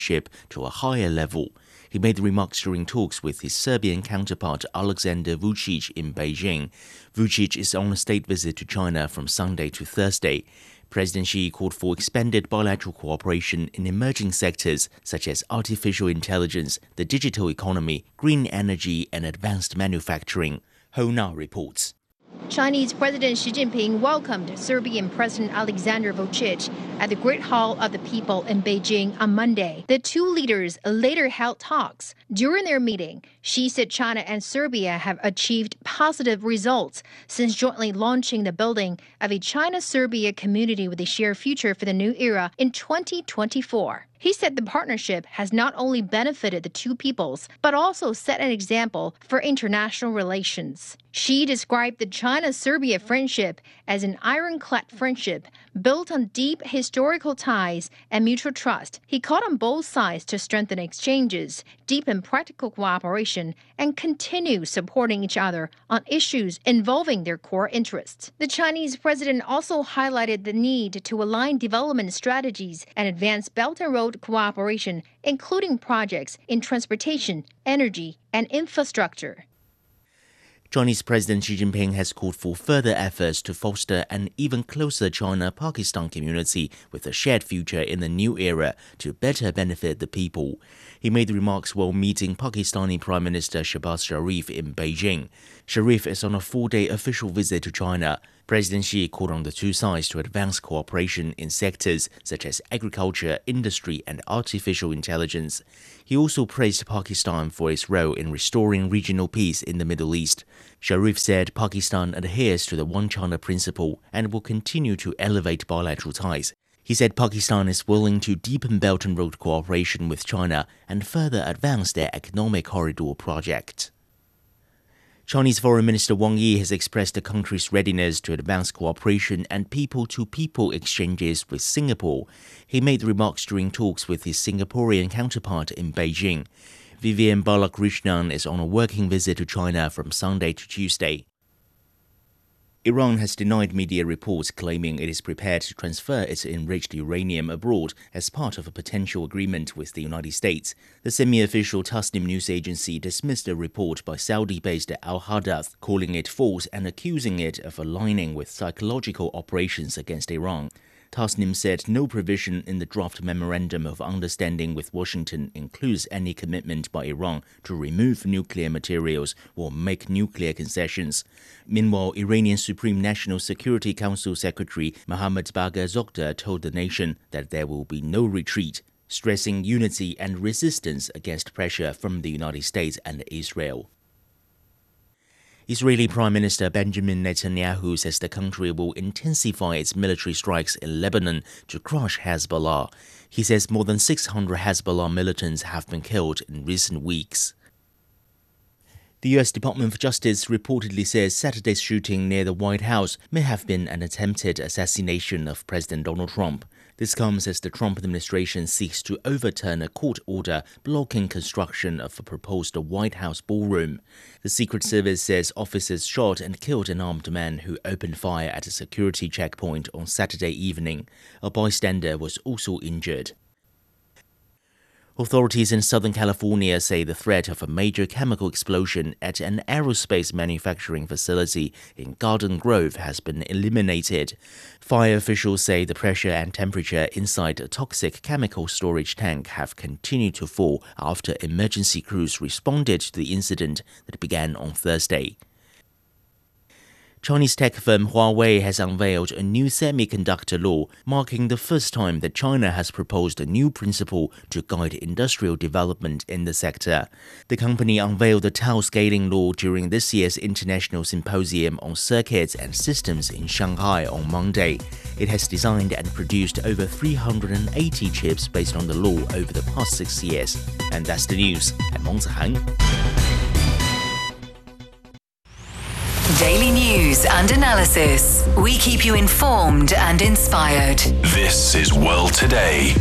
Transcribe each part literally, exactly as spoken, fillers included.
relationship to a higher level. He made the remarks during talks with his Serbian counterpart Alexander Vučić in Beijing. Vučić is on a state visit to China from Sunday to Thursday. President Xi called for expanded bilateral cooperation in emerging sectors such as artificial intelligence, the digital economy, green energy, and advanced manufacturing. Ho Na reports. Chinese President Xi Jinping welcomed Serbian President Alexander Vučić at the Great Hall of the People in Beijing on Monday. The two leaders later held talks. During their meeting, Xi said China and Serbia have achieved positive results since jointly launching the building of a China-Serbia community with a shared future for the new era in twenty twenty-four. He said the partnership has not only benefited the two peoples, but also set an example for international relations. Xi described the China-Serbia friendship as an ironclad friendship built on deep historical ties and mutual trust. He called on both sides to strengthen exchanges, deepen practical cooperation, and continue supporting each other on issues involving their core interests. The Chinese president also highlighted the need to align development strategies and advance Belt and Road cooperation, including projects in transportation, energy, and infrastructure. Chinese President Xi Jinping has called for further efforts to foster an even closer China-Pakistan community with a shared future in the new era to better benefit the people. He made the remarks while meeting Pakistani Prime Minister Shehbaz Sharif in Beijing. Sharif is on a four-day official visit to China. President Xi called on the two sides to advance cooperation in sectors such as agriculture, industry, and artificial intelligence. He also praised Pakistan for its role in restoring regional peace in the Middle East. Sharif said Pakistan adheres to the One China principle and will continue to elevate bilateral ties. He said Pakistan is willing to deepen Belt and Road cooperation with China and further advance their economic corridor project. Chinese Foreign Minister Wang Yi has expressed the country's readiness to advance cooperation and people-to-people exchanges with Singapore. He made the remarks during talks with his Singaporean counterpart in Beijing. Vivian Balakrishnan is on a working visit to China from Sunday to Tuesday. Iran has denied media reports claiming it is prepared to transfer its enriched uranium abroad as part of a potential agreement with the United States. The semi-official Tasnim news agency dismissed a report by Saudi-based Al-Hadath, calling it false and accusing it of aligning with psychological operations against Iran. Tasnim said no provision in the draft Memorandum of Understanding with Washington includes any commitment by Iran to remove nuclear materials or make nuclear concessions. Meanwhile, Iranian Supreme National Security Council Secretary Mohammad Bagher Zogda told the nation that there will be no retreat, stressing unity and resistance against pressure from the United States and Israel. Israeli Prime Minister Benjamin Netanyahu says the country will intensify its military strikes in Lebanon to crush Hezbollah. He says more than six hundred Hezbollah militants have been killed in recent weeks. The U S Department of Justice reportedly says Saturday's shooting near the White House may have been an attempted assassination of President Donald Trump. This comes as the Trump administration seeks to overturn a court order blocking construction of a proposed White House ballroom. The Secret Service says officers shot and killed an armed man who opened fire at a security checkpoint on Saturday evening. A bystander was also injured. Authorities in Southern California say the threat of a major chemical explosion at an aerospace manufacturing facility in Garden Grove has been eliminated. Fire officials say the pressure and temperature inside a toxic chemical storage tank have continued to fall after emergency crews responded to the incident that began on Thursday. Chinese tech firm Huawei has unveiled a new semiconductor law, marking the first time that China has proposed a new principle to guide industrial development in the sector. The company unveiled the Tau scaling law during this year's International Symposium on Circuits and Systems in Shanghai on Monday. It has designed and produced over three hundred eighty chips based on the law over the past six years. And that's the news. I'm Meng Zihan. Daily news and analysis. We keep you informed and inspired. This is World Today.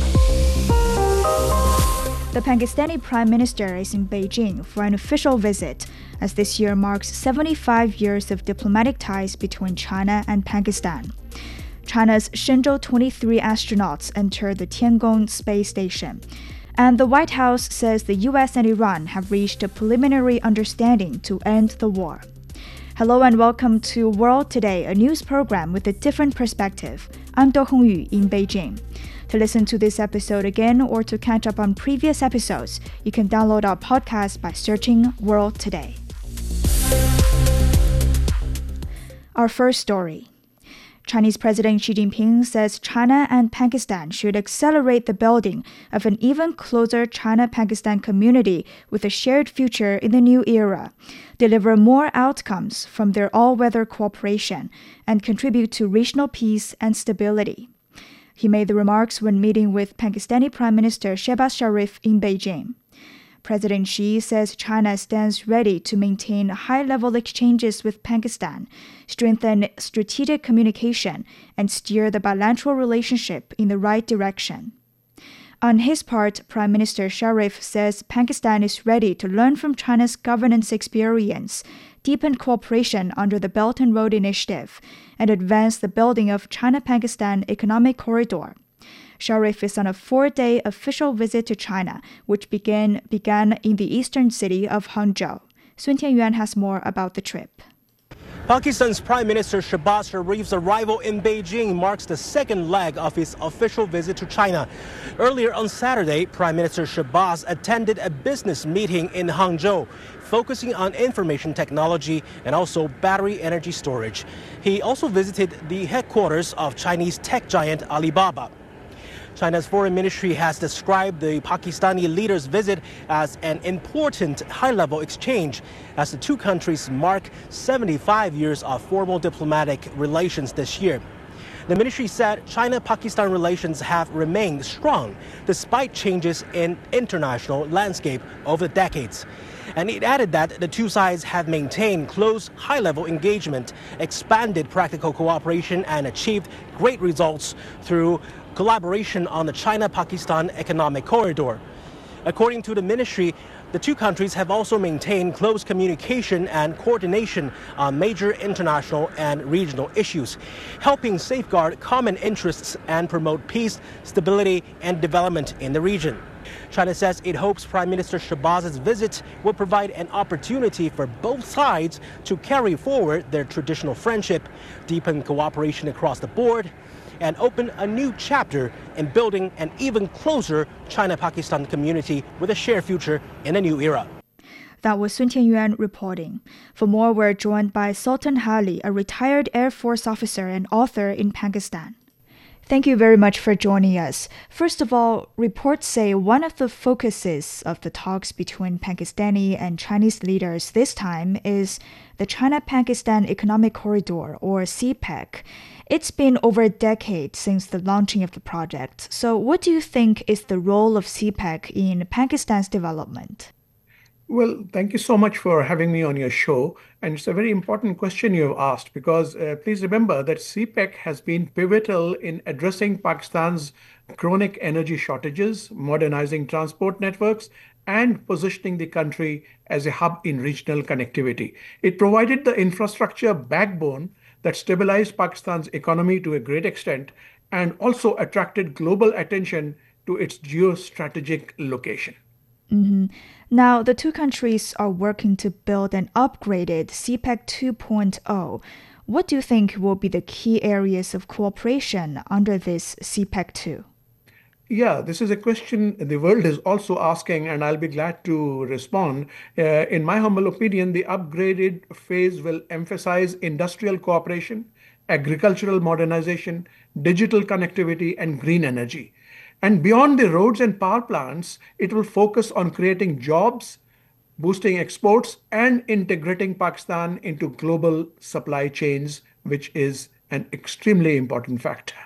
The Pakistani Prime Minister is in Beijing for an official visit, as this year marks seventy-five years of diplomatic ties between China and Pakistan. China's Shenzhou twenty-three astronauts entered the Tiangong space station. And the White House says the U S and Iran have reached a preliminary understanding to end the war. Hello and welcome to World Today, a news program with a different perspective. I'm Do Hongyu in Beijing. To listen to this episode again or to catch up on previous episodes, you can download our podcast by searching World Today. Our first story. Chinese President Xi Jinping says China and Pakistan should accelerate the building of an even closer China-Pakistan community with a shared future in the new era, deliver more outcomes from their all-weather cooperation, and contribute to regional peace and stability. He made the remarks when meeting with Pakistani Prime Minister Shehbaz Sharif in Beijing. President Xi says China stands ready to maintain high-level exchanges with Pakistan, strengthen strategic communication, and steer the bilateral relationship in the right direction. On his part, Prime Minister Sharif says Pakistan is ready to learn from China's governance experience, deepen cooperation under the Belt and Road Initiative, and advance the building of China-Pakistan Economic Corridor. Sharif is on a four-day official visit to China, which began, began in the eastern city of Hangzhou. Sun Tianyuan has more about the trip. Pakistan's Prime Minister Shehbaz Sharif's arrival in Beijing marks the second leg of his official visit to China. Earlier on Saturday, Prime Minister Shehbaz attended a business meeting in Hangzhou, focusing on information technology and also battery energy storage. He also visited the headquarters of Chinese tech giant Alibaba. China's foreign ministry has described the Pakistani leader's visit as an important high-level exchange as the two countries mark seventy-five years of formal diplomatic relations this year. The ministry said China-Pakistan relations have remained strong despite changes in international landscape over the decades. And it added that the two sides have maintained close, high-level engagement, expanded practical cooperation, and achieved great results through collaboration on the China-Pakistan Economic Corridor. According to the ministry, the two countries have also maintained close communication and coordination on major international and regional issues, helping safeguard common interests and promote peace, stability, and development in the region. China says it hopes Prime Minister Shehbaz's visit will provide an opportunity for both sides to carry forward their traditional friendship, deepen cooperation across the board, and open a new chapter in building an even closer China-Pakistan community with a shared future in a new era. That was Sun Tianyuan reporting. For more, we're joined by Sultan Hali, a retired Air Force officer and author in Pakistan. Thank you very much for joining us. First of all, reports say one of the focuses of the talks between Pakistani and Chinese leaders this time is the China-Pakistan Economic Corridor, or CPEC. It's been over a decade since the launching of the project. So what do you think is the role of CPEC in Pakistan's development? Well, thank you so much for having me on your show. And it's a very important question you've asked because uh, please remember that CPEC has been pivotal in addressing Pakistan's chronic energy shortages, modernizing transport networks, and positioning the country as a hub in regional connectivity. It provided the infrastructure backbone that stabilized Pakistan's economy to a great extent and also attracted global attention to its geostrategic location. Mm-hmm. Now, the two countries are working to build an upgraded CPEC two point oh. What do you think will be the key areas of cooperation under this CPEC two? Yeah, this is a question the world is also asking, and I'll be glad to respond. Uh, in my humble opinion, the upgraded phase will emphasize industrial cooperation, agricultural modernization, digital connectivity, and green energy. And beyond the roads and power plants, it will focus on creating jobs, boosting exports, and integrating Pakistan into global supply chains, which is an extremely important factor.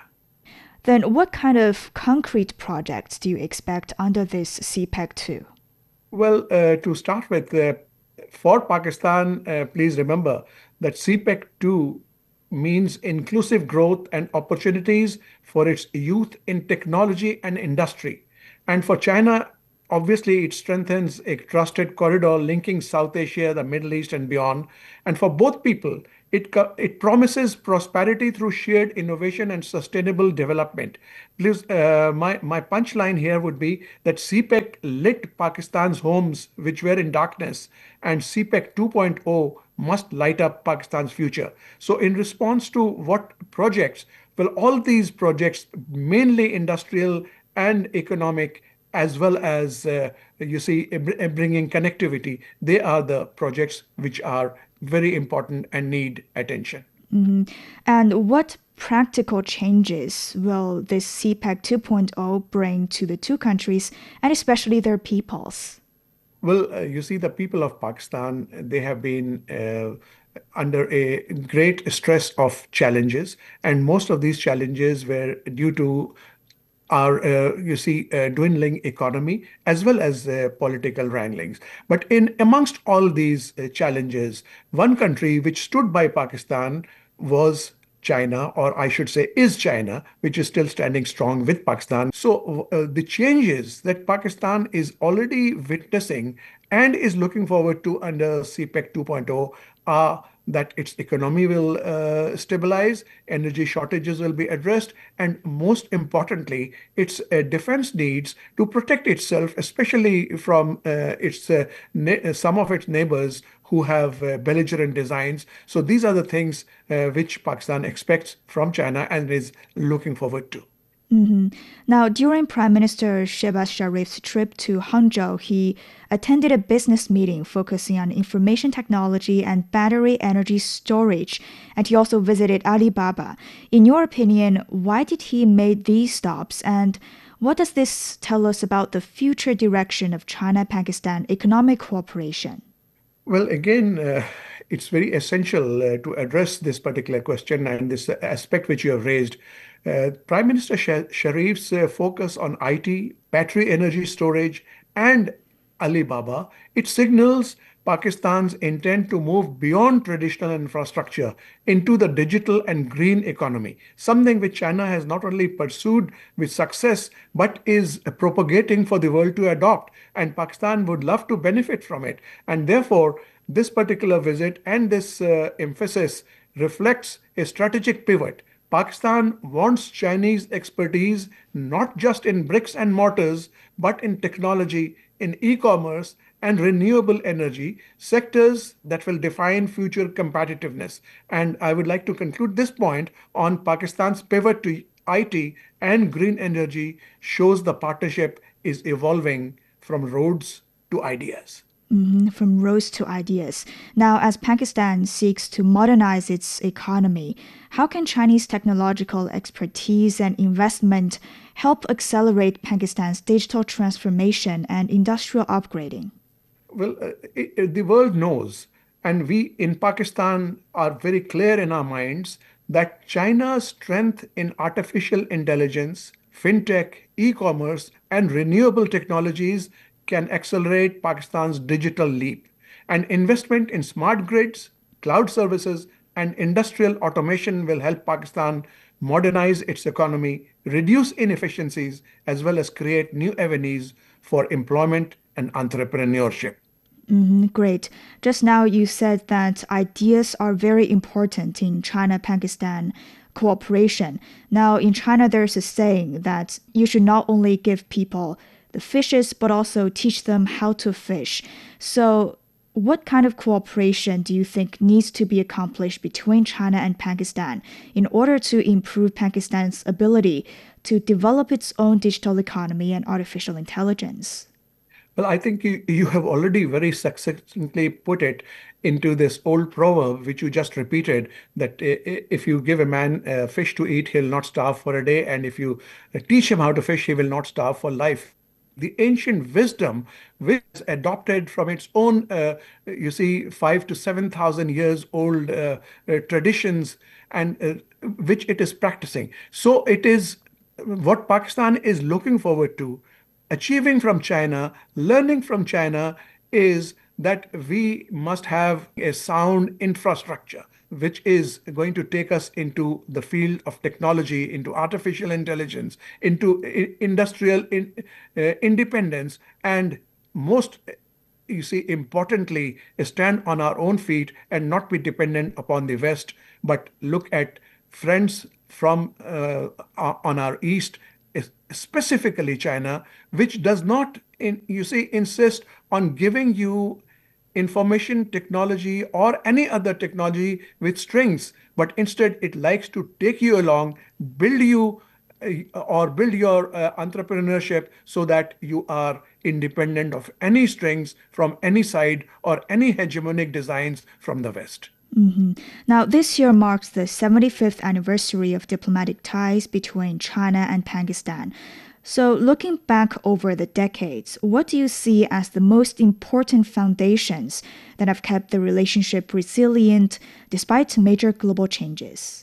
Then what kind of concrete projects do you expect under this CPEC two? Well, uh, to start with, uh, for Pakistan, uh, please remember that CPEC two means inclusive growth and opportunities for its youth in technology and industry. And for China, obviously, it strengthens a trusted corridor linking South Asia, the Middle East, and beyond. And for both people, It, co- it promises prosperity through shared innovation and sustainable development. Please, uh, my, my punchline here would be that CPEC lit Pakistan's homes which were in darkness, and CPEC 2.0 must light up Pakistan's future. So, in response to what projects? Well, all these projects, mainly industrial and economic, as well as uh, you see br- bringing connectivity, they are the projects which are very important and need attention. And what practical changes will this CPEC 2.0 bring to the two countries and especially their peoples? Well, uh, you see, the people of Pakistan, they have been uh, under a great stress of challenges, and most of these challenges were due to our, uh, you see, uh, dwindling economy as well as uh, political wranglings. But in amongst all these uh, challenges, one country which stood by Pakistan was China, or I should say, is China, which is still standing strong with Pakistan. So uh, the changes that Pakistan is already witnessing and is looking forward to under CPEC 2.0 are that its economy will uh, stabilize, energy shortages will be addressed, and most importantly, its uh, defense needs to protect itself, especially from uh, its uh, ne- some of its neighbors who have uh, belligerent designs. So these are the things uh, which Pakistan expects from China and is looking forward to. Now, during Prime Minister Shehbaz Sharif's trip to Hangzhou, he attended a business meeting focusing on information technology and battery energy storage, and he also visited Alibaba. In your opinion, why did he make these stops, and what does this tell us about the future direction of China-Pakistan economic cooperation? Well, again, uh, it's very essential uh, to address this particular question and this aspect which you have raised. Uh, Prime Minister Sh- Sharif's uh, focus on I T, battery energy storage, and Alibaba, it signals Pakistan's intent to move beyond traditional infrastructure into the digital and green economy, something which China has not only pursued with success but is propagating for the world to adopt. And Pakistan would love to benefit from it. And therefore, this particular visit and this uh, emphasis reflects a strategic pivot. Pakistan wants Chinese expertise not just in bricks and mortars, but in technology, in e-commerce, and renewable energy, sectors that will define future competitiveness. And I would like to conclude this point on Pakistan's pivot to I T and green energy shows the partnership is evolving from roads to ideas. Mhm, from roads to ideas. Now, as Pakistan seeks to modernize its economy, how can Chinese technological expertise and investment help accelerate Pakistan's digital transformation and industrial upgrading? Well, uh, it, it- the world knows, and we in Pakistan are very clear in our minds that China's strength in artificial intelligence, fintech, e commerce, and renewable technologies can accelerate Pakistan's digital leap. And investment in smart grids, cloud services, and industrial automation will help Pakistan modernize its economy, reduce inefficiencies, as well as create new avenues for employment and entrepreneurship. Mhm, great. Just now you said that ideas are very important in China-Pakistan cooperation. Now, in China, there's a saying that you should not only give people the fishes, but also teach them how to fish. So, what kind of cooperation do you think needs to be accomplished between China and Pakistan in order to improve Pakistan's ability to develop its own digital economy and artificial intelligence? Well, I think you, you have already very succinctly put it into this old proverb, which you just repeated, that i- i- if you give a man a fish to eat, he'll not starve for a day. And if you uh, teach him how to fish, he will not starve for life. The ancient wisdom, which is adopted from its own, uh, you see, five to seven thousand years old uh, uh, traditions, and uh, which it is practicing. So it is what Pakistan is looking forward to achieving from China, learning from China, is that we must have a sound infrastructure, which is going to take us into the field of technology, into artificial intelligence, into i- industrial in, uh, independence, and most you see, importantly, stand on our own feet and not be dependent upon the West, but look at friends from uh, on our east, specifically China, which does not, in, you see, insist on giving you information technology or any other technology with strings, but instead it likes to take you along, build you uh, or build your uh, entrepreneurship so that you are independent of any strings from any side or any hegemonic designs from the West. Mm-hmm. Now, this year marks the seventy-fifth anniversary of diplomatic ties between China and Pakistan. So, looking back over the decades, what do you see as the most important foundations that have kept the relationship resilient despite major global changes?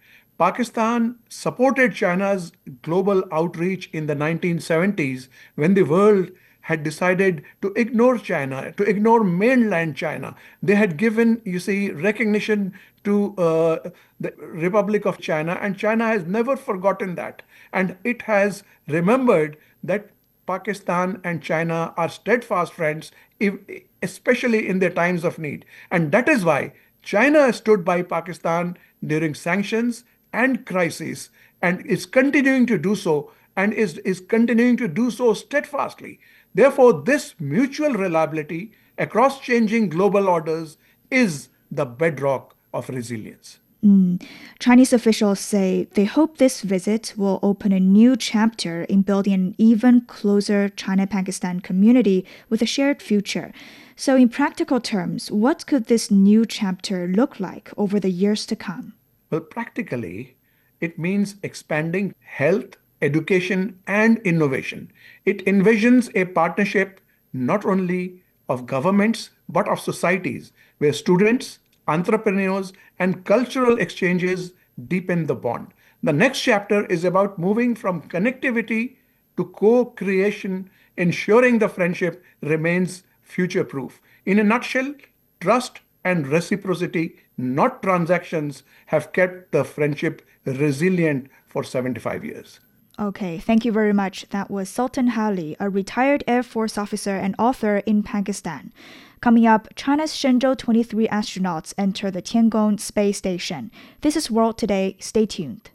Pakistan supported China's global outreach in the nineteen seventies when the world had decided to ignore China, to ignore mainland China. They had given, you see, recognition to uh, the Republic of China, and China has never forgotten that. And it has remembered that Pakistan and China are steadfast friends, especially in their times of need. And that is why China stood by Pakistan during sanctions and crises, and is continuing to do so, and is, is continuing to do so steadfastly. Therefore, this mutual reliability across changing global orders is the bedrock of resilience. Mm. Chinese officials say they hope this visit will open a new chapter in building an even closer China-Pakistan community with a shared future. So in practical terms, what could this new chapter look like over the years to come? Well, practically, it means expanding health, education, and innovation. It envisions a partnership not only of governments, but of societies, where students, entrepreneurs, and cultural exchanges deepen the bond. The next chapter is about moving from connectivity to co-creation, ensuring the friendship remains future-proof. In a nutshell, trust and reciprocity, not transactions, have kept the friendship resilient for seventy-five years. Okay, thank you very much. That was Sultan Hali, a retired Air Force officer and author in Pakistan. Coming up, China's Shenzhou twenty-three astronauts enter the Tiangong space station. This is World Today. Stay tuned.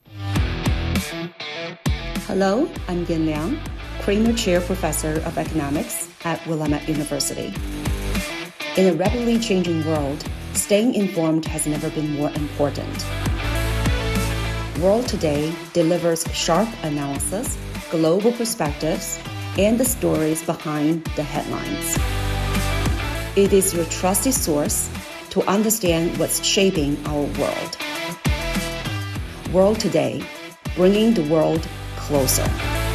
Hello, I'm Yan Liang, Kramer Chair Professor of Economics at Willamette University. In a rapidly changing world, staying informed has never been more important. World Today delivers sharp analysis, global perspectives, and the stories behind the headlines. It is your trusted source to understand what's shaping our world. World Today, bringing the world closer.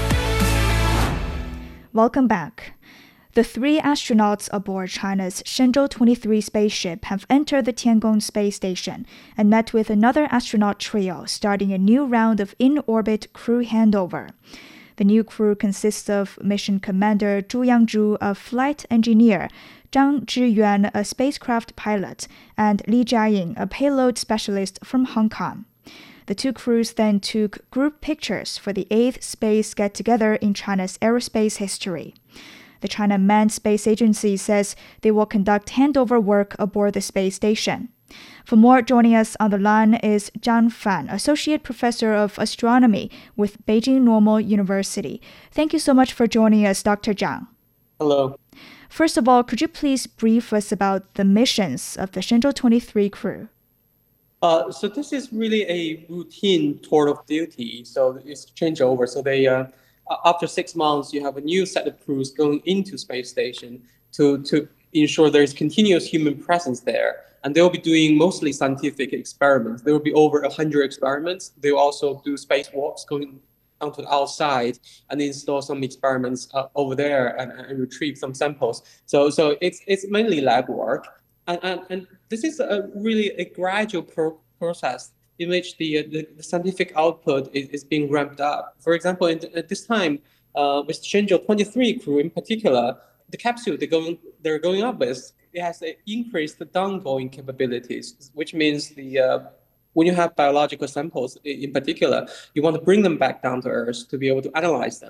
Welcome back. The three astronauts aboard China's Shenzhou twenty-three spaceship have entered the Tiangong space station and met with another astronaut trio, starting a new round of in-orbit crew handover. The new crew consists of mission commander Zhu Yangzhu, a flight engineer, Zhang Zhiyuan, a spacecraft pilot, and Li Jiaying, a payload specialist from Hong Kong. The two crews then took group pictures for the eighth space get-together in China's aerospace history. The China Manned Space Agency says they will conduct handover work aboard the space station. For more, joining us on the line is Zhang Fan, Associate Professor of Astronomy with Beijing Normal University. Thank you so much for joining us, Doctor Zhang. Hello. First of all, could you please brief us about the missions of the Shenzhou twenty-three crew? Uh, so this is really a routine tour of duty. So it's changeover. So they, uh, after six months, you have a new set of crews going into space station to, to ensure there is continuous human presence there. And they'll be doing mostly scientific experiments. There will be over one hundred experiments. They'll also do spacewalks going onto the outside and install some experiments uh, over there and, and retrieve some samples. So so it's it's mainly lab work. And, and, and this is a really a gradual pro process in which the, the, the scientific output is, is being ramped up. For example, in, at this time, uh, with Shenzhou twenty-three crew in particular, the capsule they're going, they're going up with, it has increased the downgoing capabilities, which means the uh, when you have biological samples in particular, you want to bring them back down to Earth to be able to analyze them.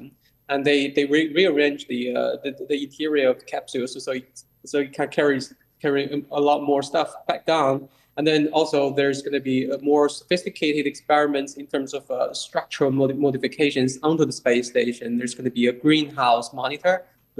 and they they re- rearrange the, uh, the the interior of the capsule so so it, so it can carry carry a lot more stuff back down. And then also there's going to be more sophisticated experiments in terms of uh, structural mod- modifications onto the space station. There's going to be a greenhouse monitor